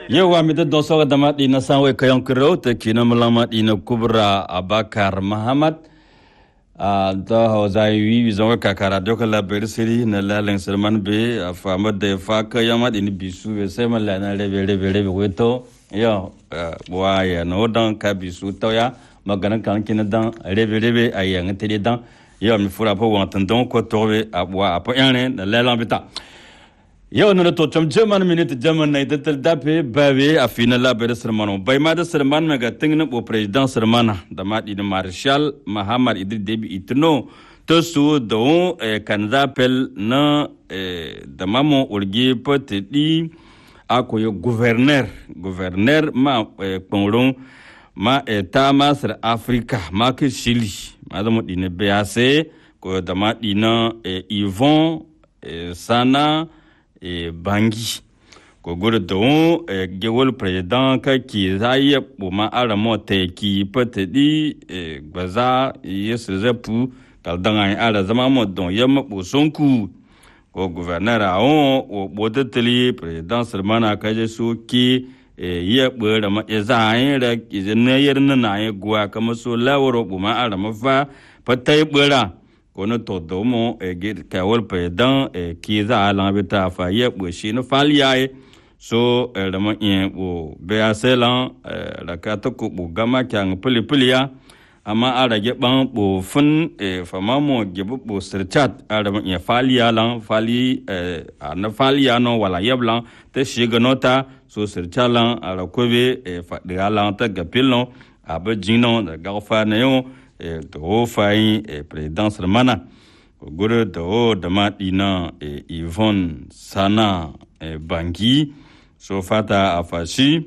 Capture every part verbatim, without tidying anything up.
Yawa mi da doso da madi na sanwe kayan kiro ta kina malamadi na kubra Abakar Muhammad a da hausa yi zama kakara doka labar siri na lalin sirman be a fama da fa kayan madi ni bisu be sai mala na rebe rebe rebe weto yo wa ya no dan ka bisu to ya maganan kan kina dan rebe rebe ayan tede dan yo mi fura po wantan don ko tobe abwa apo yan na lalan bita yau na to cham jaman minute jaman na idatal dape bawe a final la bere sermano bai ma da serman mega tingna bo president sermana da madi de marshal Muhammad Idris Deby Itno to su do kanza pel na da mamo urgi potedi akoyo gouverneur gouverneur ma ponron ma eta masr Africa ma ke Chili ma da mo dine B A C ko da madi na Yvon Sana e bangi ko gure don e gewol president ka ki zaye buma aramo te ki petedi e gbaza yesre pu kal danga ala zama mo don yam bo sonku ko gouverneur a on o bodeteli president sermana ka je so ki e ye bura ma ezayin da ki ne yerna na ye gwa kama so lawro buma aramo fa patai bura kono to domo e git kawol president e kiza ala beta fa ye bo shino faliae so e dama in bo be aselan e la kato ko bo gama kyang puli pulia ama ara ge ban bo fun e fama mo ge bo sirchat ara ma in falia lan fali e ana falia no wala yeblan te shiga nota so sirchalan ara kobe e fa de ala ta gapilon aba jino da gafa na yo e to fai e president sermana gure do da madina e Yvon Sana e bangi so fata afashi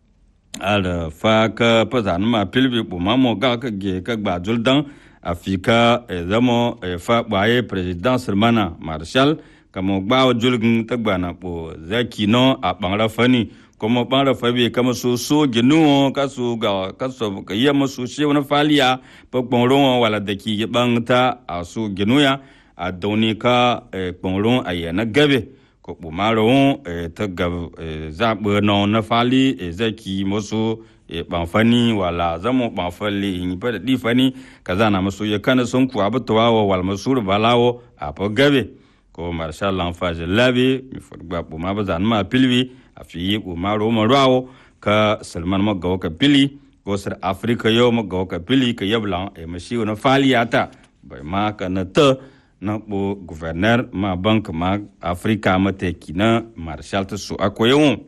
ala fa ka pazan ma pilbi bu mamo ga ka ge ka ba juldan afika e zamo e fa baye president sermana marshal kamo ba julgun tagbana bo zaki no a bangla fani como bangla fabi kama so so genu ka so ga ka so ka yama so she wona falia pokponron wala daki bangta a so genu ya a doni ka pokponron ayana gabe ko bumaro ta gab zabe no na fali zaki moso ban fani wala zamo ban fali ni pa di fani kaza na maso ya kana son ku abutawa wal masur balawo a po gabe ko marshal l'enfage labi mi fo gba buma bazan ma pilwi afi ko maro marawo ka salman ma gaw ka pili ko sir afrika yo ma gaw ka pili ka yablan e mashi wona faliata bai ma ka na ta na bo gouverneur ma bank ma afrika ma te kina marshal ta su akoyo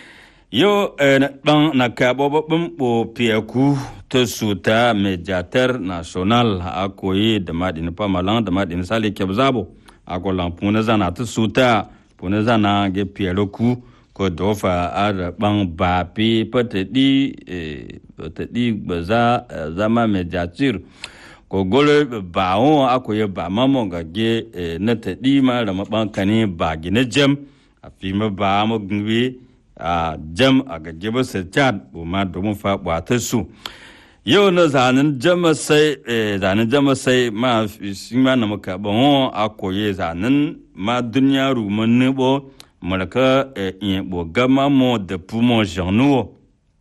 yo na dan na ka bo bum bo piaku ta su ta mediateur national akoyi da madin pa malan da madin sale kebzabo akolan puna zana ta su ta puna zana ge piaku ko dofa ar bang bapi petedi petedi baza zama mediatur ko gole bawo akoye ba mamo ga ge na tedi ma da maban kani ba gine jam afima ba mo gwi a jam aga gebe serchat bo ma do mo fa ba ta su yau na zanin jama sai zanin jama sai ma sima na maka bon akoye zanin ma dunya ru mun bo maraka e bo gama mo de pumo janu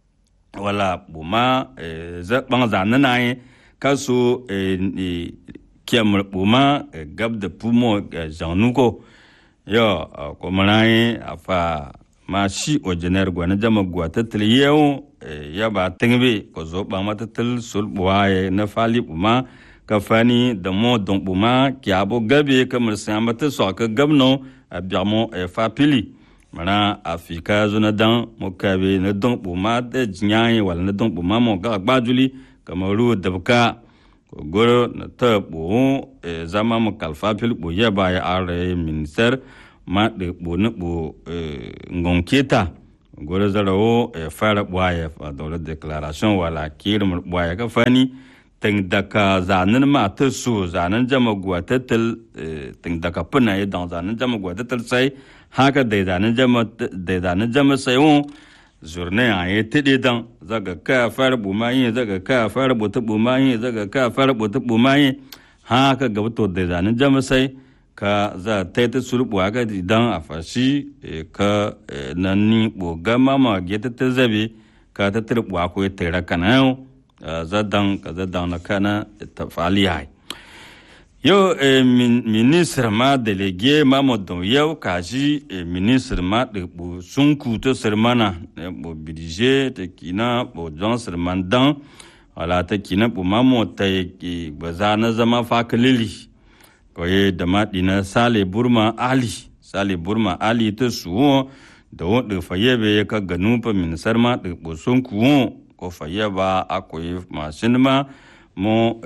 wala buma za bang zanana yi kaso e kiam buma gab de pumo janu ko yo ko manai afa ma shi o jener gwana jama gwata tliyo ya ba tingbe ko zo ba mata tul sul buaye na fali buma ka fani da mo don buma kiabo gabe kamar samata so ka gabno abiamo e fa pili mana afika zona dan mokabe na don buma de jinyaye wala na don buma mo ga gbajuli kamaru dabka ko goro na tabo e zama mo kalfa pili bo ya ba ya are minister ma de bo na bo ngonketa goro zarawo e fara boye fa dole declaration wala kirmur boye ka fani teng daka zanen ma ta su zanen jama gwatatal teng daka puna ya dan zanen jama gwatatal sai haka da zanen jama da zanen jama sai won zurne aye tede dan zaga ka fara buma yin zaga ka fara buta buma yin zaga ka fara buta buma yin haka ga to da zanen jama sai ka za ta ta surbuwa ga dan a fashi ka nan ni bo gama ma ge ta ta zabe ka ta turbuwa ko ta rakana yau za dan ka za dan na kana ta fali hai yo ministre ma délégué Mamadou yau kaji ministre ma de bo sunku to sermana bo budget te kina bo don sermandan ala ta kina bo mamo ta ki bazana zama fakalili koye da madina sale burma ali sale burma ali ta suwo da wanda fayebe ka ganu pa ministre ma de bo sunku ko fayeba akoyi masinma mo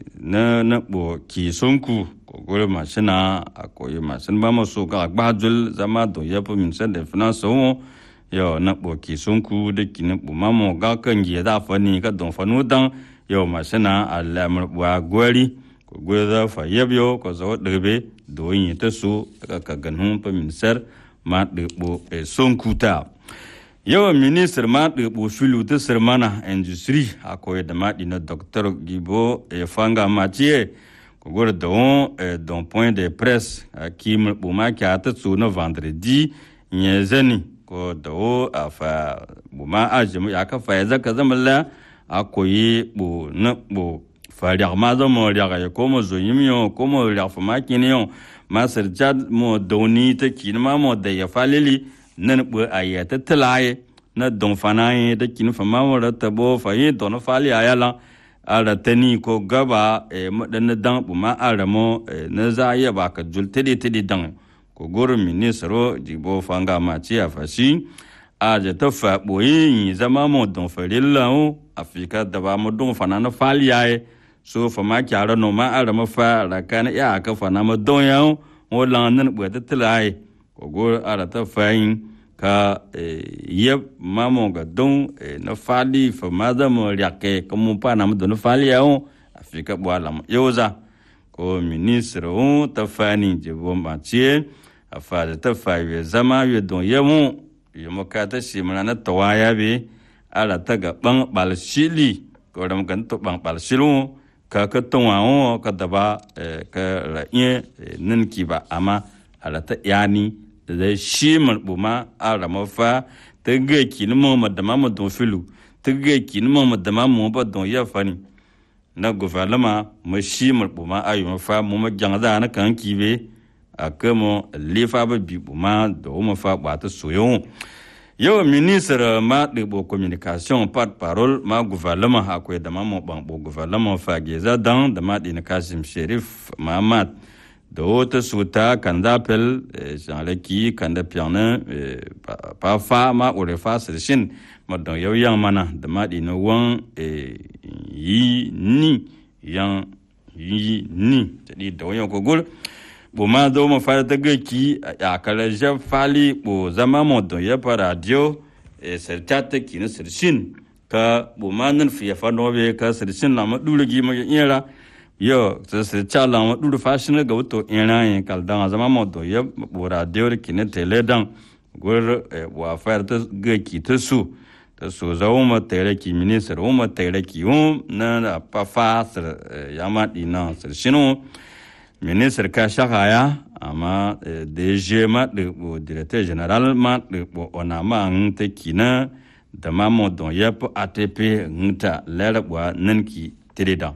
na na bo ki sunku ko gore masina akoyi masin ba mo so ka gbajul zama do ya po ministre de finance wo yo na bo ki sunku de kin bo mamo ga kan ye da fani ka don fanu dan yo masina alamar wa gori ko gore da fa yebyo ko zo debe do yin ta so ka ganun po ministre ma de bo sunku ta yawan ministre ma de bo filu ta sermana industrie akoy da ma dina docteur Gibo e fanga Mathieu ko gor don don point de presse qui me bo ma ka ta su no vendredi nyezani ko do afa bo ma ajimu ya ka fa za ka zama la akoy bo na bo fa ya ma zo mo ya ga ko mo zo yimyo ko mo ya fa ma kinyo ma serjad mo doni ta kinma mo da ya falili nan bu ayata talaye na don fanaye da kin fama wala tabo faye don fali ayala ala tani ko gaba e madan dan bu ma aramo na zaya ba ka jultede tede dan ko goro ministro Gibo fanga ma ci afashi a je ta fa boyi zama mo don falilla o afika da ba mo don fanana fali aye so fama kyara no ma aramo fa la kana ya ka fana mo don ya o lan nan bu ta talaye ko goro ala ta fayin ka yeb mamo ga don na fali fa maza mo riake como pa na mo don fali ya o afika bwala yoza ko ministre o ta fani je bo matie afa ta fa ye zama ye don yemu yemo ka ta simana na tawaya be ala ta ga ban bal shili ko dam kan to ban bal shilu ka ka to wa o ka daba ka la ye nin ki ba ama ala ta yani da shi marbuma a ramafa ta ga kin mo madama mo don filu ta ga kin mo madama mo ba don ya fani na gouvernement mo shi marbuma ayu mafa mo ma jangada na kan kibe akamo lefa ba bi buma do mo fa ba ta soyo yo ministre ma de bo communication part parole ma gouvernement akoy da mo ban bo gouvernement fa geza dan da ma din Kasim Sherif Mahamad da wata suta kan zapel janlaki kan da piana pa fa ma ore fa shin madon yau yan mana da madi na wan yi ni yan yi ni tadi da wayan ko gol bo ma do ma fa ta gaki ya kala je fali bo zama modon ya pa radio e sertata ki na shin ka bo ma nan fi fa no be ka shin la ma dulugi ma yera yo se chala ma du fashion ga to ina yin kaldan zama mo do ye bora deor kine tele dan gor wa fer ta ga ki ta su ta su za o ma tele ki minister o ma tele ki o na pa fa ya ma dina se shino minister ka shakaya ama D G ma de directeur général ma de ona ma ta kina da ma mo do ye A T P nta lera wa nan ki tiridan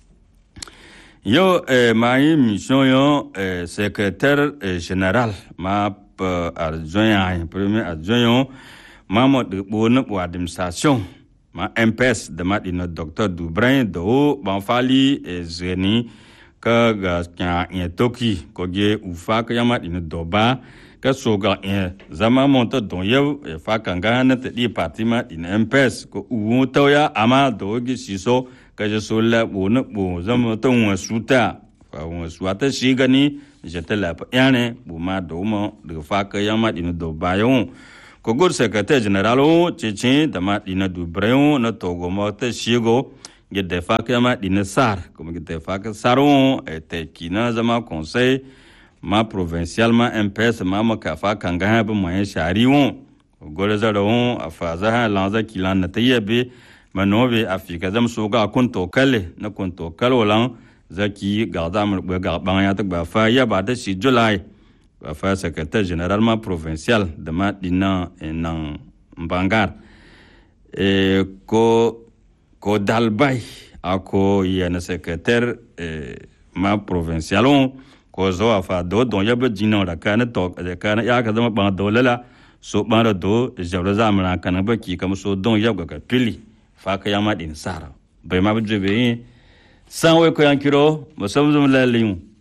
yo eh, ma mission yo eh, secrétaire eh, général ma euh, adjoint premier adjoint ma mo de bonne pour administration ma M P S de ma dina docteur Dubrin do ban fali e zeni ka ga kya en toki ko ge u fa ka yama dina doba ka so ga en zama mon to don yo e fa kanga na te di parti ma dina M P S ko u to ya ama do gi siso ka je so la bo na bo zama to wa suta fa wa suata shi gani je te la pa yane bo ma do mo de fa ka yama dina doba yo ko gor secrétaire général o chechen dama dina du breon na togo mo te shigo gede fa ka ma dina sar comme gede fa ka saronete kina zama conseil ma provincialement M P S ma ma ka fa kanga ha ba moyen shari won gor za ron afa za ha lanza kilan na tayebe manobe afika zam so ga kun to kale na kun to kalwalan zaki ga da mu ga ban ya ta ba fa ya ba da shi July ba fa secrétaire généralement provincial da ma dina nan Bangar e ko ko dalbay ako yana secrétaire e ma provincialon ko zo afa do don ya ba jino da kana to da kana ya ka zama ban dolala so ban da do jabra zamana kana ba ki kam so don ya ga pili fa ka ya ma din sara bai ma buje be san we ko yankiro musam zum lalin